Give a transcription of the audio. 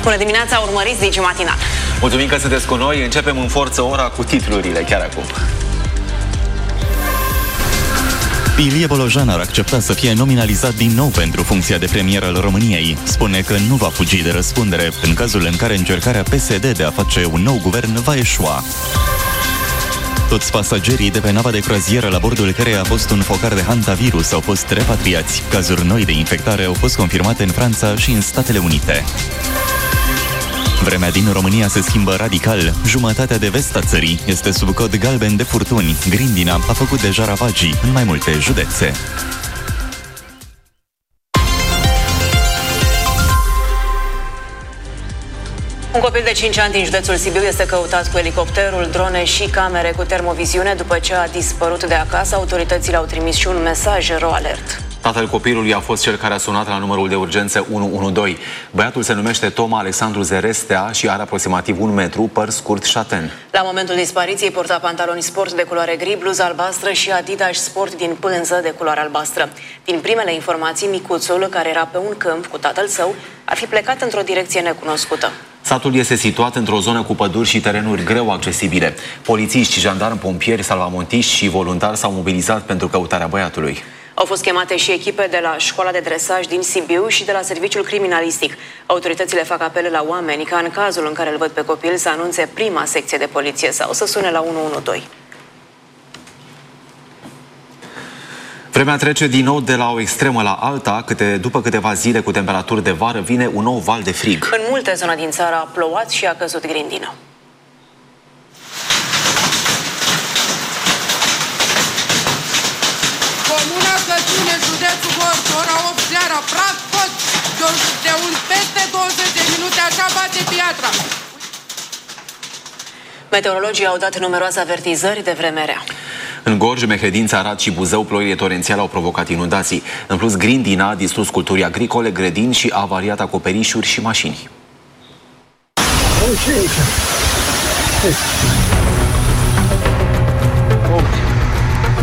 Bună dimineața, urmăriți Digi Matinal. Mulțumim că sunteți cu noi. Începem în forță ora cu titlurile chiar acum. Ilie Bolojan ar accepta să fie nominalizat din nou pentru funcția de premier al României. Spune că nu va fugi de răspundere în cazul în care încercarea PSD de a face un nou guvern va eșua. Toți pasagerii de pe nava de croazieră la bordul căreia a fost un focar de hantavirus au fost repatriați. Cazuri noi de infectare au fost confirmate în Franța și în Statele Unite. Vremea din România se schimbă radical. Jumătatea de vest a țării este sub cod galben de furtuni. Grindina a făcut deja ravagii în mai multe județe. Un copil de 5 ani din județul Sibiu este căutat cu elicopterul, drone și camere cu termoviziune după ce a dispărut de acasă. Autoritățile au trimis și un mesaj RoAlert. Tatăl copilului a fost cel care a sunat la numărul de urgență 112. Băiatul se numește Toma Alexandru Zerestea și are aproximativ 1 metru, păr scurt șaten. La momentul dispariției porta pantaloni sport de culoare gri, bluză albastră și Adidas Sport din pânză de culoare albastră. Din primele informații, micuțul, care era pe un câmp cu tatăl său, ar fi plecat într-o direcție necunoscută. Satul este situat într-o zonă cu păduri și terenuri greu accesibile. Polițiști, jandarmi, pompieri, salvamontiști și voluntari s-au mobilizat pentru căutarea băiatului. Au fost chemate și echipe de la Școala de Dresaj din Sibiu și de la Serviciul Criminalistic. Autoritățile fac apel la oameni ca în cazul în care îl văd pe copil să anunțe prima secție de poliție sau să sune la 112. Vremea trece din nou de la o extremă la alta. După câteva zile cu temperaturi de vară vine un nou val de frig. În multe zone din țară a plouat și a căzut grindină. Comuna Căciune, județul Gorj, ora 8 seara, praf tot, de peste 20 de minute, așa bate piatra. Meteorologii au dat numeroase avertizări de vreme rea. În Gorj, Mehedința, Arad și Buzău, ploile torențiale au provocat inundații. În plus, grindina a distrus culturi agricole, grădini și a avariat acoperișuri și mașini.